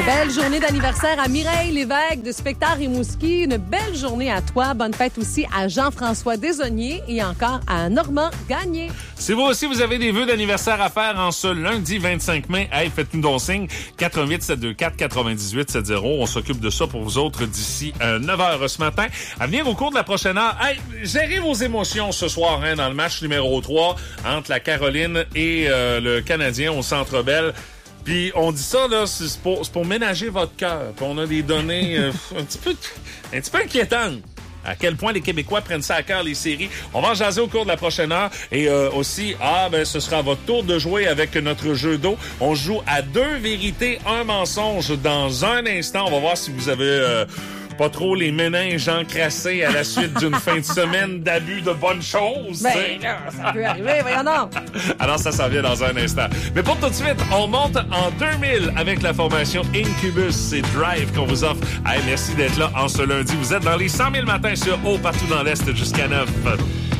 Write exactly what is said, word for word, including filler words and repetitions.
Belle journée d'anniversaire à Mireille Lévesque de Spectard-Rimouski. Une belle journée à toi. Bonne fête aussi à Jean-François Desaulniers et encore à Normand Gagné. Si vous aussi, vous avez des vœux d'anniversaire à faire en ce lundi vingt-cinq mai, hey, faites-nous donc signe. quatre un huit sept deux quatre quatre-vingt-dix-huit soixante. On s'occupe de ça pour vous autres d'ici euh, neuf heures ce matin. À venir au cours de la prochaine heure, hey, gérez vos émotions ce soir hein, dans le match numéro trois entre la Caroline et euh, le Canadien au Centre Bell. Puis on dit ça, là, c'est pour, c'est pour ménager votre cœur. Puis on a des données euh, un petit peu un petit peu inquiétantes. À quel point les Québécois prennent ça à cœur, les séries. On va en jaser au cours de la prochaine heure. Et euh, aussi, ah ben ce sera votre tour de jouer avec notre jeu d'eau. On joue à deux vérités, un mensonge dans un instant. On va voir si vous avez... Euh, pas trop les méninges encrassés à la suite d'une fin de semaine d'abus de bonnes choses. Ben là, ça peut arriver, voyons donc. Alors, ça s'en vient dans un instant. Mais pour tout de suite, on monte en deux mille avec la formation Incubus. C'est Drive qu'on vous offre. Hey, merci d'être là en ce lundi. Vous êtes dans les cent mille matins sur Haut, partout dans l'Est jusqu'à neuf.